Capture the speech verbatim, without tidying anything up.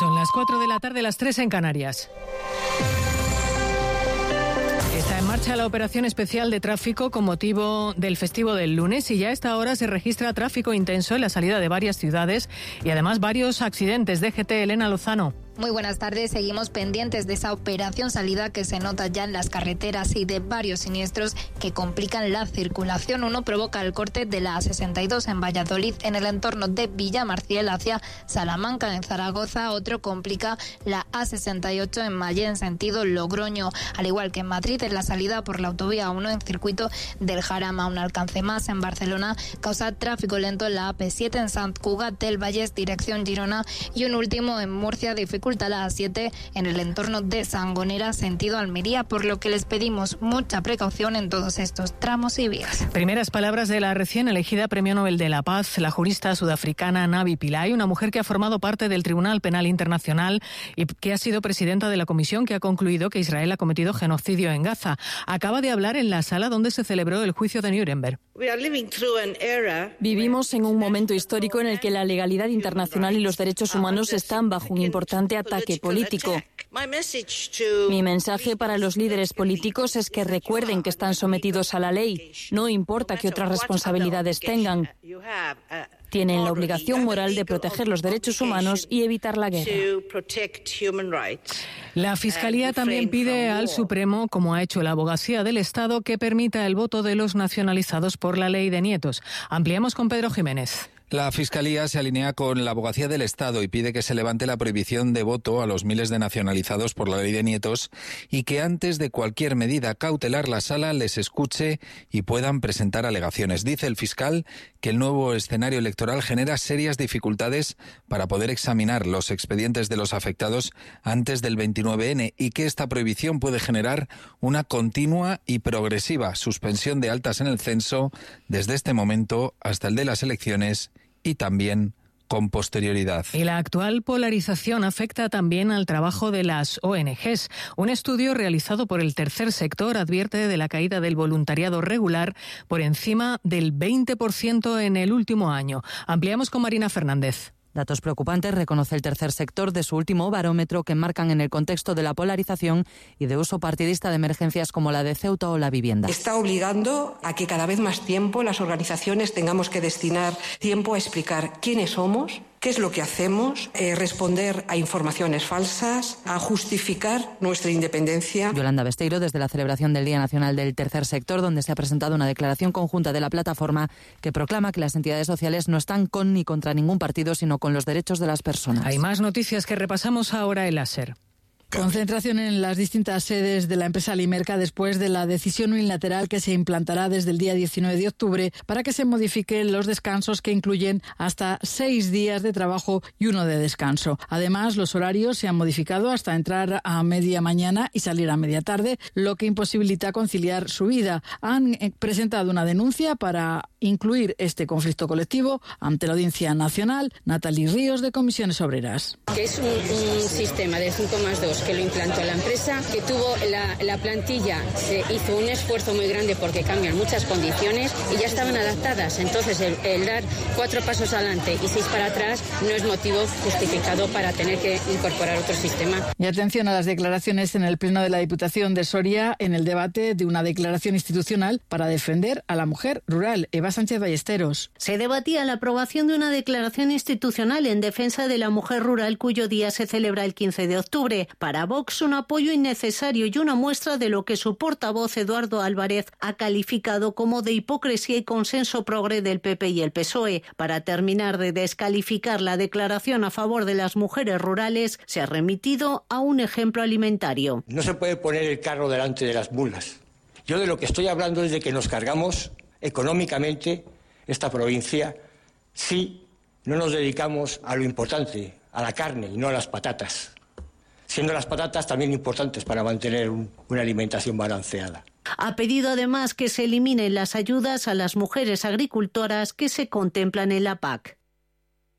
Son las cuatro de la tarde, las tres en Canarias. Está en marcha la operación especial de tráfico con motivo del festivo del lunes y ya a esta hora se registra tráfico intenso en la salida de varias ciudades y además varios accidentes. D G T, Elena Lozano. Muy buenas tardes. Seguimos pendientes de esa operación salida que se nota ya en las carreteras y de varios siniestros que complican la circulación. Uno provoca el corte de la A sesenta y dos en Valladolid en el entorno de Villamarciel hacia Salamanca en Zaragoza. Otro complica la A sesenta y ocho en Mallén en sentido Logroño. Al igual que en Madrid, en la salida por la autovía uno en circuito del Jarama. Un alcance más en Barcelona causa tráfico lento en la A P siete en Sant Cugat del Vallès dirección Girona. Y un último en Murcia dificulta la A siete en el entorno de Sangonera, sentido Almería, por lo que les pedimos mucha precaución en todos estos tramos y vías. Primeras palabras de la recién elegida Premio Nobel de la Paz, la jurista sudafricana Navi Pillay, una mujer que ha formado parte del Tribunal Penal Internacional y que ha sido presidenta de la comisión que ha concluido que Israel ha cometido genocidio en Gaza. Acaba de hablar en la sala donde se celebró el juicio de Nuremberg. Vivimos en un momento histórico en el que la legalidad internacional y los derechos humanos están bajo un importante ataque político. Mi mensaje para los líderes políticos es que recuerden que están sometidos a la ley, no importa qué otras responsabilidades tengan. Tienen la obligación moral de proteger los derechos humanos y evitar la guerra. La Fiscalía también pide al Supremo, como ha hecho la Abogacía del Estado, que permita el voto de los nacionalizados por la ley de nietos. Ampliamos con Pedro Jiménez. La Fiscalía se alinea con la Abogacía del Estado y pide que se levante la prohibición de voto a los miles de nacionalizados por la ley de nietos y que antes de cualquier medida cautelar la Sala les escuche y puedan presentar alegaciones. Dice el fiscal que el nuevo escenario electoral genera serias dificultades para poder examinar los expedientes de los afectados antes del veintinueve ene y que esta prohibición puede generar una continua y progresiva suspensión de altas en el censo desde este momento hasta el de las elecciones y también con posterioridad. Y la actual polarización afecta también al trabajo de las O N Ges. Un estudio realizado por el tercer sector advierte de la caída del voluntariado regular por encima del veinte por ciento en el último año. Ampliamos con Marina Fernández. Datos preocupantes reconoce el tercer sector de su último barómetro que enmarcan en el contexto de la polarización y de uso partidista de emergencias como la de Ceuta o la vivienda. Está obligando a que cada vez más tiempo las organizaciones tengamos que destinar tiempo a explicar quiénes somos, qué es lo que hacemos, eh, responder a informaciones falsas, a justificar nuestra independencia. Yolanda Besteiro, desde la celebración del Día Nacional del Tercer Sector, donde se ha presentado una declaración conjunta de la plataforma que proclama que las entidades sociales no están con ni contra ningún partido, sino con los derechos de las personas. Hay más noticias que repasamos ahora en Láser. Concentración en las distintas sedes de la empresa Limerca después de la decisión unilateral que se implantará desde el día diecinueve de octubre para que se modifiquen los descansos que incluyen hasta seis días de trabajo y uno de descanso. Además, los horarios se han modificado hasta entrar a media mañana y salir a media tarde, lo que imposibilita conciliar su vida. Han presentado una denuncia para incluir este conflicto colectivo ante la Audiencia Nacional. Natalie Ríos, de Comisiones Obreras. Que es un, un sistema de cinco más dos que lo implantó la empresa, que tuvo la, la plantilla, se hizo un esfuerzo muy grande porque cambian muchas condiciones y ya estaban adaptadas. Entonces el, el dar cuatro pasos adelante y seis para atrás no es motivo justificado para tener que incorporar otro sistema. Y atención a las declaraciones en el Pleno de la Diputación de Soria en el debate de una declaración institucional para defender a la mujer rural. Eva Sánchez Ballesteros. Se debatía la aprobación de una declaración institucional en defensa de la mujer rural cuyo día se celebra el quince de octubre. Para Vox, un apoyo innecesario y una muestra de lo que su portavoz Eduardo Álvarez ha calificado como de hipocresía y consenso progre del P P y el P S O E. Para terminar de descalificar la declaración a favor de las mujeres rurales, se ha remitido a un ejemplo alimentario. No se puede poner el carro delante de las mulas. Yo de lo que estoy hablando es de que nos cargamos económicamente esta provincia si no nos dedicamos a lo importante, a la carne y no a las patatas, siendo las patatas también importantes para mantener un, una alimentación balanceada. Ha pedido además que se eliminen las ayudas a las mujeres agricultoras que se contemplan en la P A C.